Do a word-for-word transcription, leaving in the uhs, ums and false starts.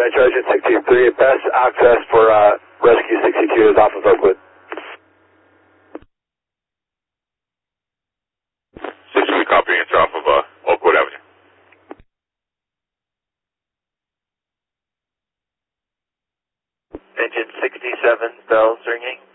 Metro Engine sixty-three, best access for uh, Rescue sixty-two is off of Oakwood. sixty-three, copy, answer off of uh, Oakwood Avenue. Engine sixty-seven, bells ringing.